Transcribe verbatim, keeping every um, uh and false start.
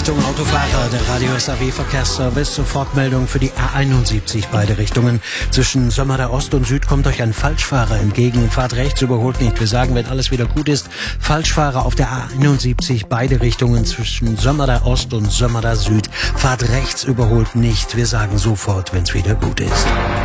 Achtung Autofahrer, der Radio S A W Verkehrsservice, Sofortmeldung für die A einundsiebzig, beide Richtungen. Zwischen Sömmerda Ost und Süd kommt euch ein Falschfahrer entgegen. Fahrt rechts, überholt nicht. Wir sagen, wenn alles wieder gut ist, Falschfahrer auf der A einundsiebzig, beide Richtungen zwischen Sömmerda Ost und Sömmerda Süd. Fahrt rechts, überholt nicht. Wir sagen sofort, wenn's wieder gut ist.